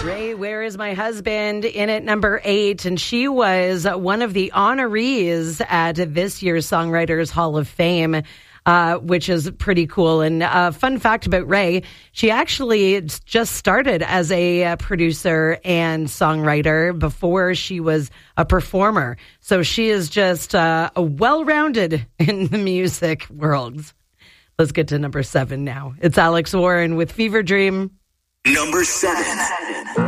Ray, Where Is My Husband? In at number 8, and she was one of the honorees at this year's Songwriters Hall of Fame, which is pretty cool. And fun fact about Ray, she actually just started as a producer and songwriter before she was a performer. So she is just a well-rounded in the music world. Let's get to number 7 now. It's Alex Warren with Fever Dream. Number 7.